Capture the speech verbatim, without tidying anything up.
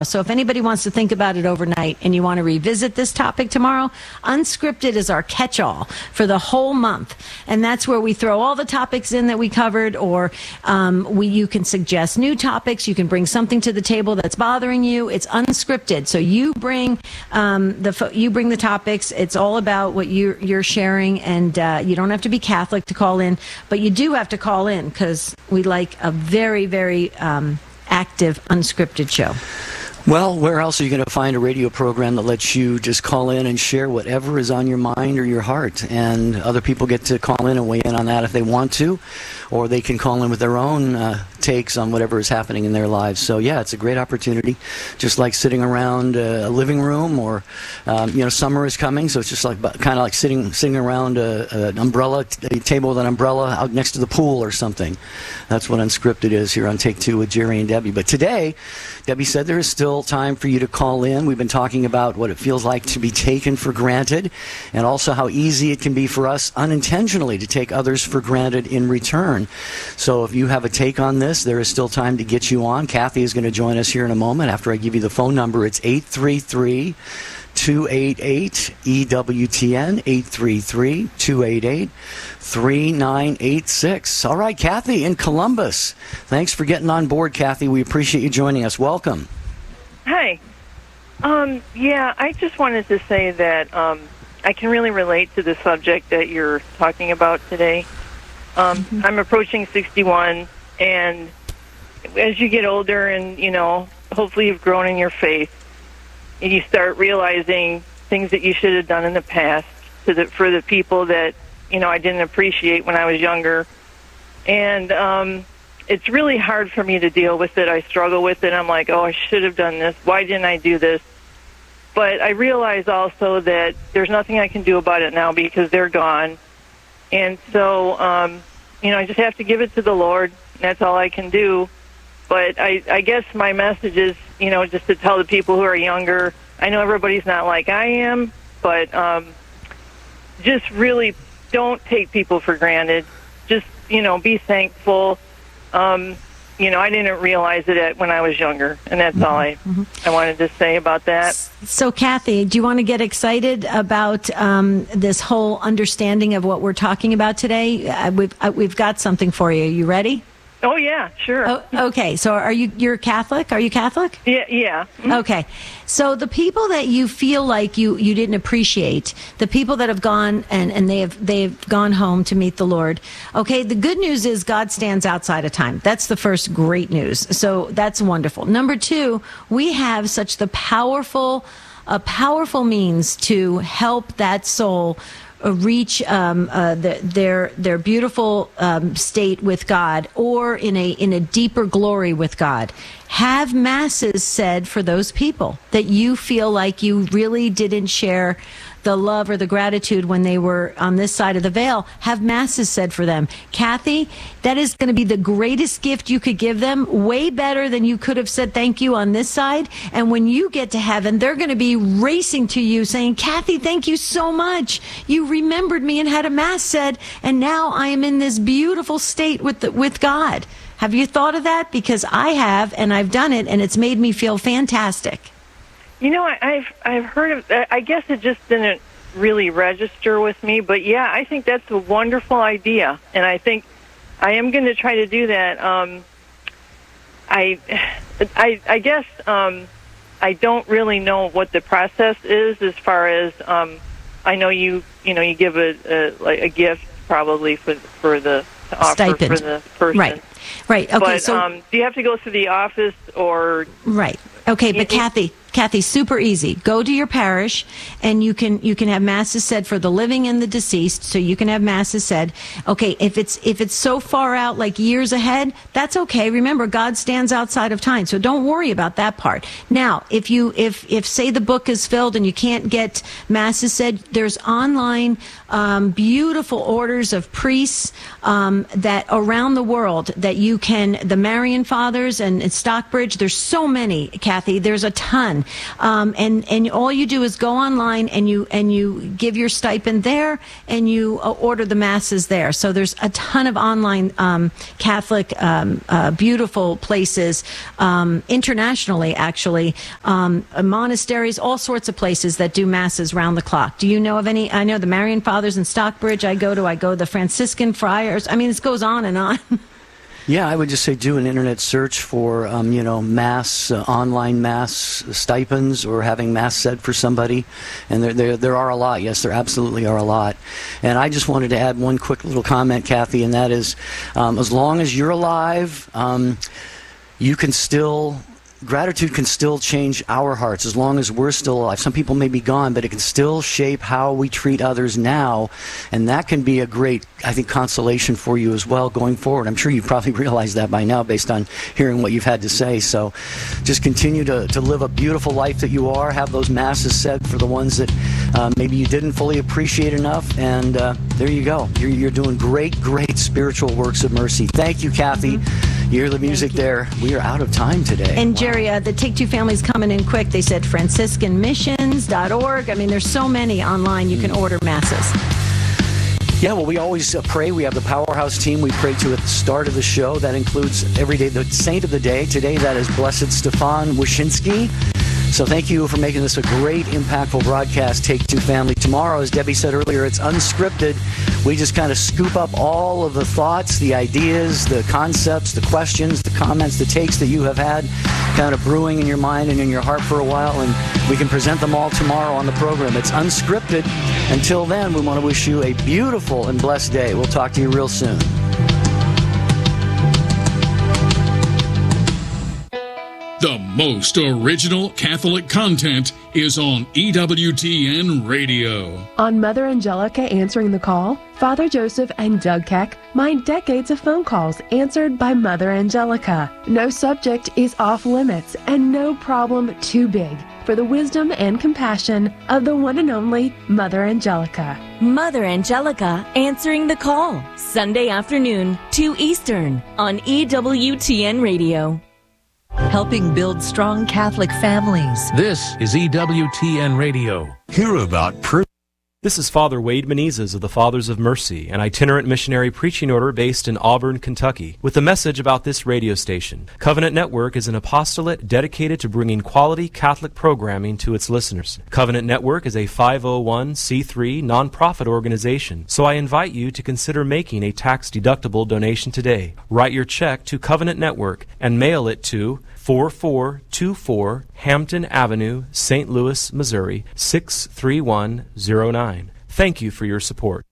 So if anybody wants to think about it overnight and you want to revisit this topic tomorrow, Unscripted is our catch-all for the whole month. And that's where we throw all the topics in that we covered, or um, we you can suggest new topics. You can bring something to the table that's bothering you. It's unscripted. So you bring um, the you bring the topics. It's all about what you're, you're sharing, and uh, you don't have to be Catholic to call in, but you do have to call in because we like a very, very um, active, unscripted show. Well, where else are you going to find a radio program that lets you just call in and share whatever is on your mind or your heart? And other people get to call in and weigh in on that if they want to, or they can call in with their own uh, takes on whatever is happening in their lives. So, yeah, it's a great opportunity, just like sitting around a living room, or, um, you know, summer is coming, so it's just like kind of like sitting sitting around a, an umbrella, a table with an umbrella out next to the pool or something. That's what Unscripted is here on Take Two with Jerry and Debbie. But today, Debbie said there is still time for you to call in. We've been talking about what it feels like to be taken for granted, and also how easy it can be for us unintentionally to take others for granted in return. So if you have a take on this, there is still time to get you on. Kathy is going to join us here in a moment after I give you the phone number. It's eight three three, two eight eight, E W T N, eight three three, two eight eight, three nine eight six. All right, Kathy in Columbus. Thanks for getting on board, Kathy. We appreciate you joining us. Welcome. Hi. Um, yeah, I just wanted to say that um, I can really relate to the subject that you're talking about today. Um, mm-hmm. I'm approaching sixty-one, and as you get older and, you know, hopefully you've grown in your faith, and you start realizing things that you should have done in the past to the, for the people that, you know, I didn't appreciate when I was younger. And um, it's really hard for me to deal with it. I struggle with it. I'm like, oh, I should have done this. Why didn't I do this? But I realize also that there's nothing I can do about it now because they're gone. And so, um, you know, I just have to give it to the Lord. And that's all I can do. But I, I guess my message is, you know, just to tell the people who are younger, I know everybody's not like I am, but um, just really don't take people for granted. Just, you know, be thankful. Um, you know, I didn't realize it when I was younger, and that's mm-hmm. all I, mm-hmm. I wanted to say about that. So, Kathy, do you want to get excited about um, this whole understanding of what we're talking about today? Uh, we've uh, we've got something for you. Are you ready? Oh, yeah, sure. Oh, okay, so are you, you're Catholic? Are you Catholic? Yeah, yeah. Mm-hmm. Okay, so the people that you feel like you, you didn't appreciate, the people that have gone and, and they have they have gone home to meet the Lord, okay, the good news is God stands outside of time. That's the first great news, so that's wonderful. Number two, we have such the powerful, a powerful means to help that soul reach um, uh, the, their their beautiful um, state with God, or in a in a deeper glory with God. Have masses said for those people that you feel like you really didn't share the love or the gratitude when they were on this side of the veil. Have masses said for them. Kathy, that is going to be the greatest gift you could give them, way better than you could have said thank you on this side. And when you get to heaven, they're going to be racing to you saying, Kathy, thank you so much. You remembered me and had a mass said, and now I am in this beautiful state with the, with God. Have you thought of that? Because I have, and I've done it, and it's made me feel fantastic. You know, I, I've I've heard of. I guess it just didn't really register with me. But yeah, I think that's a wonderful idea, and I think I am going to try to do that. Um, I, I, I guess um, I don't really know what the process is as far as. Um, I know you. You know, you give a a, like a gift probably for for the to offer stipend for the person. Right. Right. Okay. But, so um, do you have to go through the office or? Right. Okay, but Kathy, Kathy, super easy. Go to your parish, and you can you can have masses said for the living and the deceased. So you can have masses said. Okay, if it's if it's so far out, like years ahead, that's okay. Remember, God stands outside of time, so don't worry about that part. Now, if you if if say the book is filled and you can't get masses said, there's online um, beautiful orders of priests um, that around the world that you can. The Marian Fathers and, and Stockbridge. There's so many. Kathy, there's a ton Christian. Um, and, and all you do is go online and you, and you give your stipend there and you uh, order the masses there. So there's a ton of online um, Catholic, um, uh, beautiful places, um, internationally, actually, um, uh, monasteries, all sorts of places that do masses round the clock. Do you know of any? I know the Marian Fathers in Stockbridge I go to. I go to the Franciscan Friars. I mean, it goes on and on. Yeah, I would just say do an internet search for, um, you know, mass, uh, online mass stipends or having mass said for somebody. And there, there, there are a lot. Yes, there absolutely are a lot. And I just wanted to add one quick little comment, Kathy, and that is, um, as long as you're alive, um, you can still... Gratitude can still change our hearts as long as we're still alive. Some people may be gone, but it can still shape how we treat others now. And that can be a great, I think, consolation for you as well going forward. I'm sure you probably realize that by now based on hearing what you've had to say. So just continue to, to live a beautiful life that you are. Have those masses said for the ones that uh, maybe you didn't fully appreciate enough. And uh, there you go. You're, you're doing great, great spiritual works of mercy. Thank you, Kathy. Mm-hmm. You hear the music there. We are out of time today. And wow. Jerry, uh, the Take Two family's coming in quick. They said franciscan missions dot org. I mean, there's so many online. You can order masses. Yeah, well, we always uh, pray. We have the Powerhouse team we pray to at the start of the show. That includes every day the saint of the day. Today, that is Blessed Stefan Wyszynski. So thank you for making this a great, impactful broadcast, Take Two family. Tomorrow, as Debbie said earlier, it's unscripted. We just kind of scoop up all of the thoughts, the ideas, the concepts, the questions, the comments, the takes that you have had kind of brewing in your mind and in your heart for a while, and we can present them all tomorrow on the program. It's unscripted. Until then, we want to wish you a beautiful and blessed day. We'll talk to you real soon. The most original Catholic content is on E W T N Radio. On Mother Angelica Answering the Call, Father Joseph and Doug Keck mine decades of phone calls answered by Mother Angelica. No subject is off limits and no problem too big for the wisdom and compassion of the one and only Mother Angelica. Mother Angelica Answering the Call, Sunday afternoon, two Eastern, on E W T N Radio. Helping build strong Catholic families. This is E W T N Radio. Hear about proof. This is Father Wade Menezes of the Fathers of Mercy, an itinerant missionary preaching order based in Auburn, Kentucky, with a message about this radio station. Covenant Network is an apostolate dedicated to bringing quality Catholic programming to its listeners. Covenant Network is a five oh one c three nonprofit organization, so I invite you to consider making a tax-deductible donation today. Write your check to Covenant Network and mail it to four four two four Hampton Avenue, Saint Louis, Missouri, six three one zero nine. Thank you for your support.